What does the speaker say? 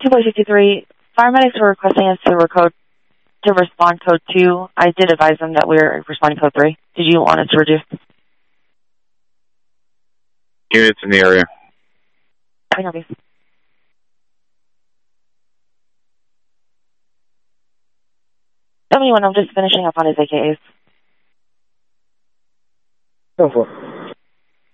2.53, paramedics were requesting us to respond code 2. I did advise them that we're responding code 3. Did you want us to reduce? Units in the area. Interview. 71, I'm just finishing up on his AKAs. Go for it.